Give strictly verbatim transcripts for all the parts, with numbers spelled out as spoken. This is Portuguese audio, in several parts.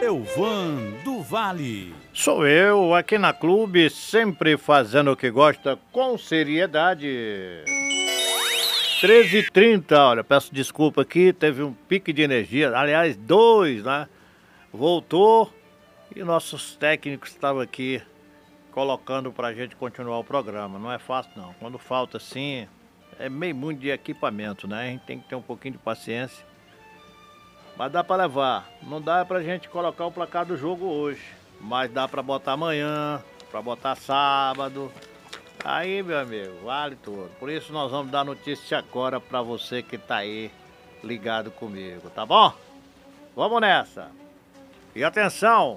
Elvan do Vale. Sou eu, aqui na Clube, sempre fazendo o que gosta com seriedade. treze e trinta, olha, peço desculpa aqui, teve um pique de energia, aliás, dois, né? Voltou e nossos técnicos estavam aqui colocando pra gente continuar o programa. Não é fácil não, quando falta assim, é meio muito de equipamento, né? A gente tem que ter um pouquinho de paciência. Mas dá pra levar, não dá pra gente colocar o placar do jogo hoje, mas dá pra botar amanhã, pra botar sábado. Aí, meu amigo, vale tudo. Por isso nós vamos dar notícia agora pra você que tá aí ligado comigo, tá bom? Vamos nessa. E atenção!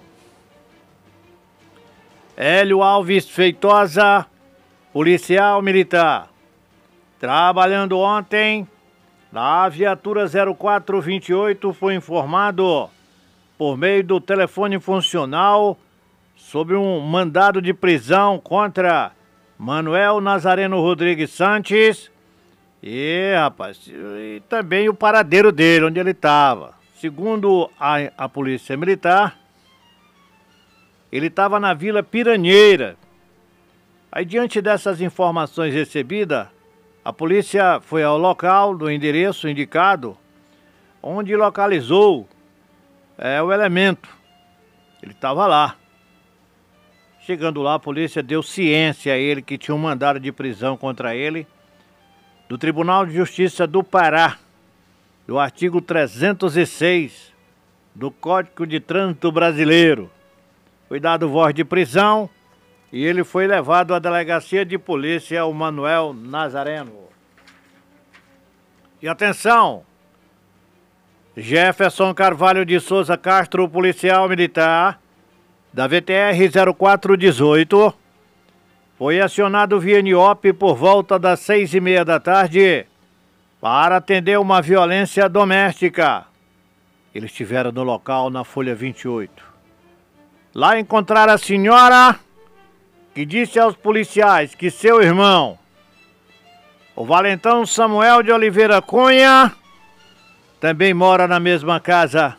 Hélio Alves Feitosa, policial militar, trabalhando ontem na viatura zero quatro vinte e oito, foi informado por meio do telefone funcional sobre um mandado de prisão contra Manuel Nazareno Rodrigues Santos e, rapaz, e também o paradeiro dele, onde ele estava. Segundo a, a polícia militar, ele estava na Vila Piranheira. Aí, diante dessas informações recebidas, a polícia foi ao local do endereço indicado, onde localizou é, o elemento. Ele estava lá. Chegando lá, a polícia deu ciência a ele que tinha um mandado de prisão contra ele do Tribunal de Justiça do Pará, do artigo trezentos e seis do Código de Trânsito Brasileiro. Foi dado voz de prisão e ele foi levado à delegacia de polícia, o Manuel Nazareno. E atenção! Jefferson Carvalho de Souza Castro, policial militar da V T R zero quatro dezoito, foi acionado via N I O P por volta das seis e meia da tarde para atender uma violência doméstica. Eles estiveram no local na Folha vinte e oito. Lá encontraram a senhora que disse aos policiais que seu irmão, o Valentão Samuel de Oliveira Cunha, também mora na mesma casa.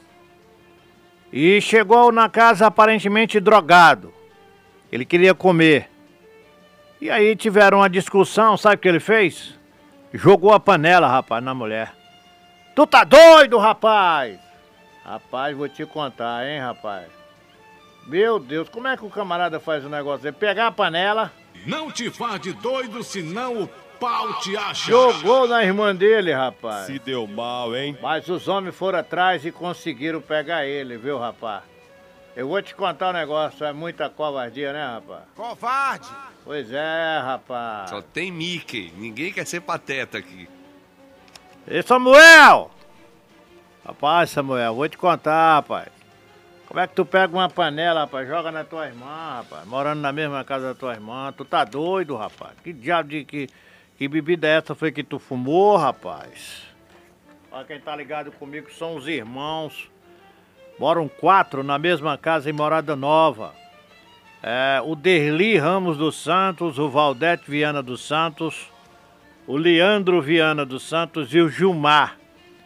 E chegou na casa aparentemente drogado. Ele queria comer. E aí tiveram uma discussão, sabe o que ele fez? Jogou a panela, rapaz, na mulher. Tu tá doido, rapaz? Rapaz, vou te contar, hein, rapaz. Meu Deus, como é que o camarada faz o negócio dele? Pegar a panela... Não te faz de doido, senão o pau te acha. Jogou na irmã dele, rapaz. Se deu mal, hein? Mas os homens foram atrás e conseguiram pegar ele, viu, rapaz? Eu vou te contar um negócio, é muita covardia, né, rapaz? Covarde! Pois é, rapaz. Só tem Mickey, ninguém quer ser pateta aqui. Ei, Samuel! Rapaz, Samuel, vou te contar, rapaz. Como é que tu pega uma panela, rapaz, joga na tua irmã, rapaz, morando na mesma casa da tua irmã? Tu tá doido, rapaz? Que diabo de que, que bebida é essa foi que tu fumou, rapaz? Olha, quem tá ligado comigo são os irmãos. Moram quatro na mesma casa em Morada Nova. É, o Derli Ramos dos Santos, o Valdete Viana dos Santos, o Leandro Viana dos Santos e o Gilmar.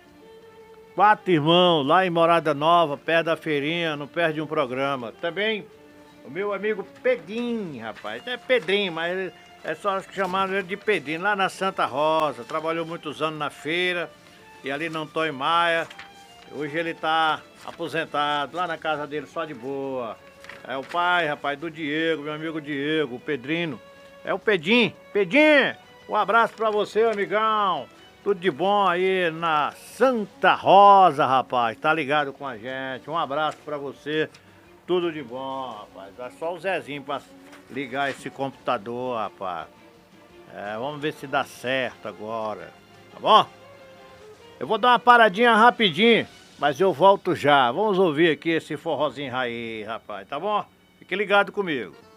Quatro irmãos lá em Morada Nova, perto da feirinha, não perde um programa. Também o meu amigo Pedrinho, rapaz. É Pedrinho, mas ele, é só chamar ele de Pedrinho, lá na Santa Rosa. Trabalhou muitos anos na feira e ali no Antônio Maia. Hoje ele tá aposentado, lá na casa dele, só de boa. É o pai, rapaz, do Diego, meu amigo Diego, o Pedrino. É o Pedinho. Pedinho, um abraço pra você, amigão. Tudo de bom aí na Santa Rosa, rapaz. Tá ligado com a gente. Um abraço pra você. Tudo de bom, rapaz. É só o Zezinho pra ligar esse computador, rapaz. É, vamos ver se dá certo agora. Tá bom? Eu vou dar uma paradinha rapidinho, mas eu volto já. Vamos ouvir aqui esse forrozinho raiz, rapaz. Tá bom? Fique ligado comigo.